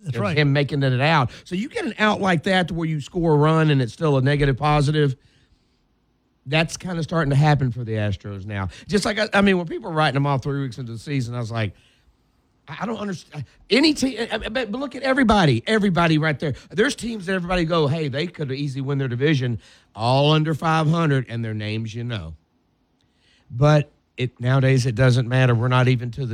That's right. Him making it out. So you get an out like that to where you score a run and it's still a negative positive. That's kind of starting to happen for the Astros now. Just like, I mean, when people are writing them off 3 weeks into the season, I was like, I don't understand. Any team, but look at everybody right there. There's teams that everybody go, hey, they could easily win their division, all under 500, and their names you know. But nowadays it doesn't matter. We're not even to the